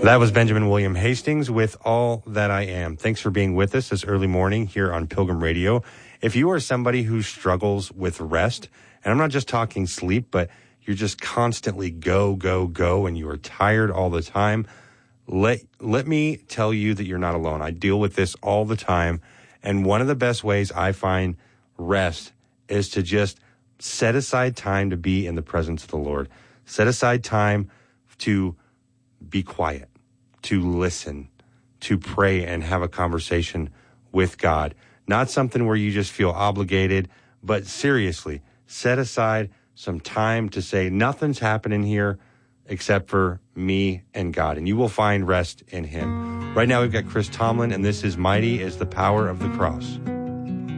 That was Benjamin William Hastings with All That I Am. Thanks for being with us this early morning here on Pilgrim Radio. If you are somebody who struggles with rest, and I'm not just talking sleep, but you're just constantly go, go, go, and you are tired all the time, let me tell you that you're not alone. I deal with this all the time, and one of the best ways I find rest is to just set aside time to be in the presence of the Lord. Set aside time to be quiet, to listen, to pray and have a conversation with God. Not something where you just feel obligated, but seriously, set aside some time to say nothing's happening here except for me and God, and you will find rest in Him. Right now we've got Chris Tomlin, and this is Mighty is the Power of the Cross.